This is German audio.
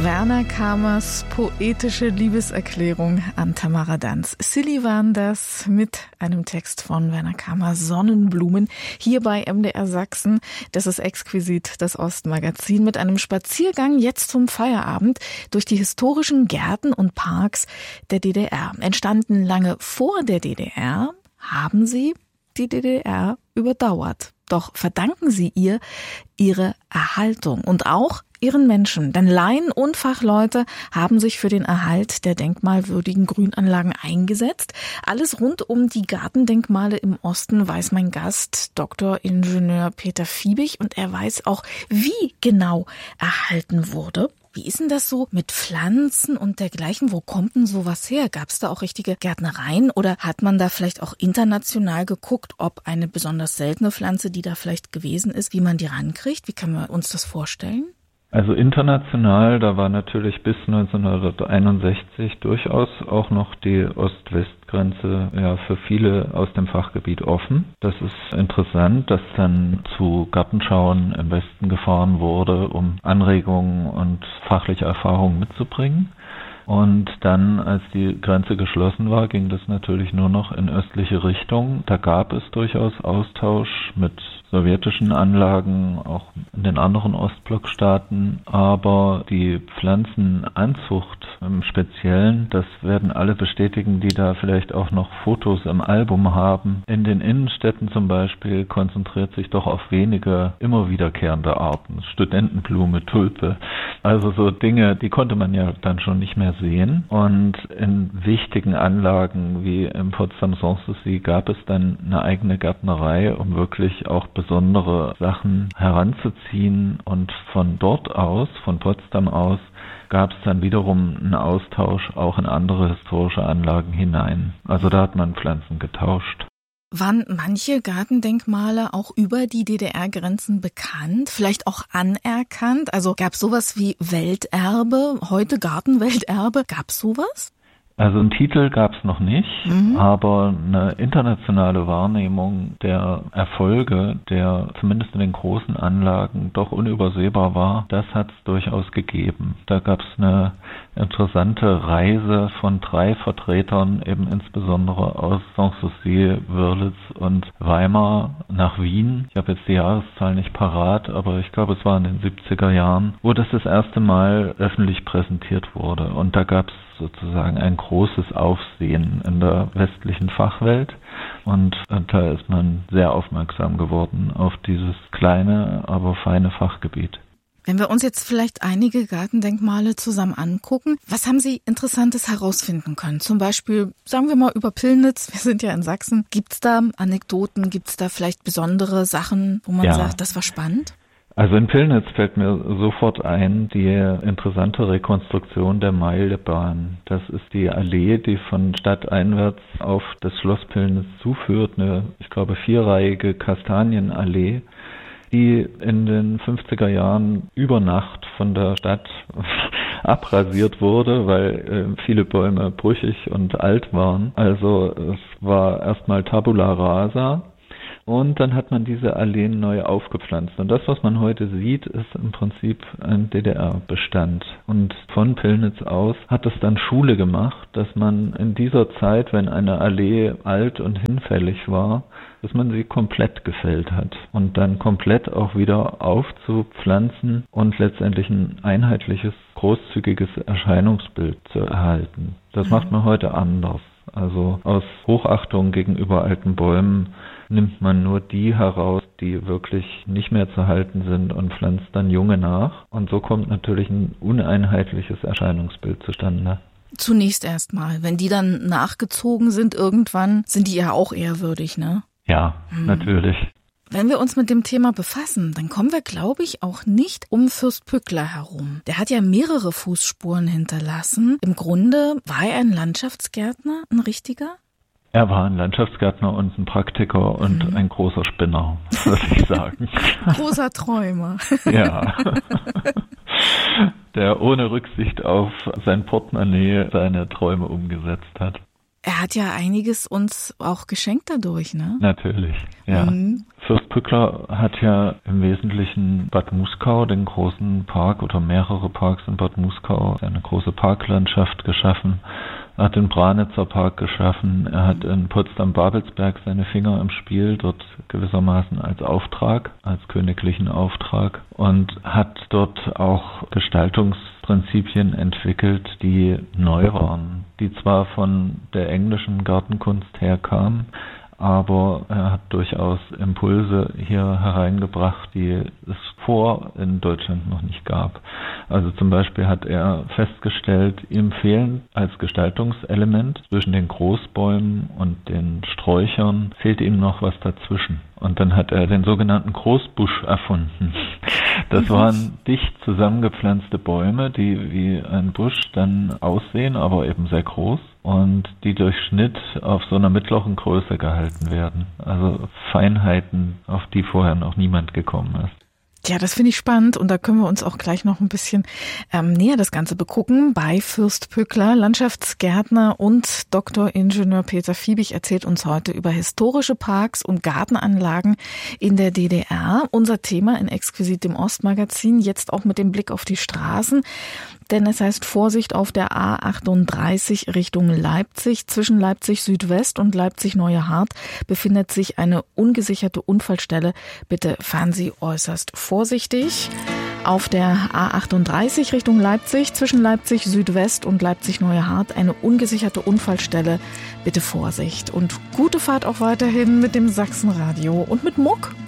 Werner Kamers poetische Liebeserklärung an Tamara Danz. Silly waren das mit einem Text von Werner Kamer, Sonnenblumen, hier bei MDR Sachsen. Das ist exquisit, das Ostmagazin, mit einem Spaziergang jetzt zum Feierabend durch die historischen Gärten und Parks der DDR. Entstanden lange vor der DDR, haben sie die DDR überdauert. Doch verdanken sie ihr ihre Erhaltung und auch ihren Menschen. Denn Laien und Fachleute haben sich für den Erhalt der denkmalwürdigen Grünanlagen eingesetzt. Alles rund um die Gartendenkmale im Osten weiß mein Gast, Dr. Ingenieur Peter Fiebig. Und er weiß auch, wie genau erhalten wurde. Wie ist denn das so mit Pflanzen und dergleichen? Wo kommt denn sowas her? Gab es da auch richtige Gärtnereien oder hat man da vielleicht auch international geguckt, ob eine besonders seltene Pflanze, die da vielleicht gewesen ist, wie man die rankriegt? Wie kann man uns das vorstellen? Also international, da war natürlich bis 1961 durchaus auch noch die Ost-West-Grenze für viele aus dem Fachgebiet offen. Das ist interessant, dass dann zu Gartenschauen im Westen gefahren wurde, um Anregungen und fachliche Erfahrungen mitzubringen. Und dann, als die Grenze geschlossen war, ging das natürlich nur noch in östliche Richtung. Da gab es durchaus Austausch mit sowjetischen Anlagen, auch in den anderen Ostblockstaaten. Aber die Pflanzenanzucht im Speziellen, das werden alle bestätigen, die da vielleicht auch noch Fotos im Album haben. In den Innenstädten zum Beispiel konzentriert sich doch auf wenige immer wiederkehrende Arten. Studentenblume, Tulpe, also so Dinge, die konnte man ja dann schon nicht mehr sehen. Und in wichtigen Anlagen wie im Potsdam Sanssouci gab es dann eine eigene Gärtnerei, um wirklich auch besondere Sachen heranzuziehen. Und von dort aus, von Potsdam aus, gab es dann wiederum einen Austausch auch in andere historische Anlagen hinein. Also da hat man Pflanzen getauscht. Waren manche Gartendenkmale auch über die DDR-Grenzen bekannt, vielleicht auch anerkannt? Also gab es sowas wie Welterbe, heute Gartenwelterbe? Gab es sowas? Also einen Titel gab es noch nicht, aber eine internationale Wahrnehmung der Erfolge, der zumindest in den großen Anlagen doch unübersehbar war, das hat es durchaus gegeben. Da gab es eine interessante Reise von 3 Vertretern, eben insbesondere aus Sanssouci, Wörlitz und Weimar nach Wien. Ich habe jetzt die Jahreszahl nicht parat, aber ich glaube, es war in den 70er Jahren, wo das erste Mal öffentlich präsentiert wurde. Und da gab es sozusagen ein großes Aufsehen in der westlichen Fachwelt und da ist man sehr aufmerksam geworden auf dieses kleine, aber feine Fachgebiet. Wenn wir uns jetzt vielleicht einige Gartendenkmale zusammen angucken, was haben Sie Interessantes herausfinden können? Zum Beispiel, sagen wir mal über Pillnitz, wir sind ja in Sachsen. Gibt es da Anekdoten, gibt es da vielleicht besondere Sachen, wo man sagt, das war spannend? Also in Pillnitz fällt mir sofort ein die interessante Rekonstruktion der Meilebahn. Das ist die Allee, die von stadteinwärts auf das Schloss Pillnitz zuführt, eine, ich glaube, 4-reihige Kastanienallee, die in den 50er Jahren über Nacht von der Stadt abrasiert wurde, weil viele Bäume brüchig und alt waren. Also es war erstmal Tabula rasa. Und dann hat man diese Alleen neu aufgepflanzt. Und das, was man heute sieht, ist im Prinzip ein DDR-Bestand. Und von Pillnitz aus hat es dann Schule gemacht, dass man in dieser Zeit, wenn eine Allee alt und hinfällig war, dass man sie komplett gefällt hat und dann komplett auch wieder aufzupflanzen und letztendlich ein einheitliches, großzügiges Erscheinungsbild zu erhalten. Das macht man heute anders. Also aus Hochachtung gegenüber alten Bäumen nimmt man nur die heraus, die wirklich nicht mehr zu halten sind und pflanzt dann junge nach. Und so kommt natürlich ein uneinheitliches Erscheinungsbild zustande. Zunächst erstmal, wenn die dann nachgezogen sind irgendwann, sind die ja auch ehrwürdig, ne? Ja, natürlich. Wenn wir uns mit dem Thema befassen, dann kommen wir, glaube ich, auch nicht um Fürst Pückler herum. Der hat ja mehrere Fußspuren hinterlassen. Im Grunde war er ein Landschaftsgärtner, ein richtiger? Er war ein Landschaftsgärtner und ein Praktiker und ein großer Spinner, würde ich sagen. Großer Träumer. Ja. Der ohne Rücksicht auf sein Portemonnaie seine Träume umgesetzt hat. Er hat ja einiges uns auch geschenkt dadurch, ne? Natürlich, ja. Fürst Pückler hat ja im Wesentlichen Bad Muskau, den großen Park oder mehrere Parks in Bad Muskau, eine große Parklandschaft geschaffen. Er hat den Branitzer Park geschaffen. Er hat in Potsdam-Babelsberg seine Finger im Spiel, dort gewissermaßen als Auftrag, als königlichen Auftrag, und hat dort auch Gestaltungsprinzipien entwickelt, die neu waren, die zwar von der englischen Gartenkunst herkamen, aber er hat durchaus Impulse hier hereingebracht, die es vor in Deutschland noch nicht gab. Also zum Beispiel hat er festgestellt, ihm fehlen als Gestaltungselement zwischen den Großbäumen und den Sträuchern, fehlt ihm noch was dazwischen. Und dann hat er den sogenannten Großbusch erfunden. Das waren dicht zusammengepflanzte Bäume, die wie ein Busch dann aussehen, aber eben sehr groß und die durch Schnitt auf so einer mittleren Größe gehalten werden. Also Feinheiten, auf die vorher noch niemand gekommen ist. Ja, das finde ich spannend und da können wir uns auch gleich noch ein bisschen näher das Ganze begucken. Bei Fürst Pückler, Landschaftsgärtner und Doktoringenieur Peter Fiebig erzählt uns heute über historische Parks und Gartenanlagen in der DDR. Unser Thema in Exquisit im Ostmagazin, jetzt auch mit dem Blick auf die Straßen. Denn es heißt Vorsicht auf der A38 Richtung Leipzig. Zwischen Leipzig Südwest und Leipzig Neue Hart befindet sich eine ungesicherte Unfallstelle. Bitte fahren Sie äußerst vorsichtig. Auf der A38 Richtung Leipzig, zwischen Leipzig Südwest und Leipzig Neue Hart, eine ungesicherte Unfallstelle. Bitte Vorsicht und gute Fahrt auch weiterhin mit dem Sachsenradio und mit Muck.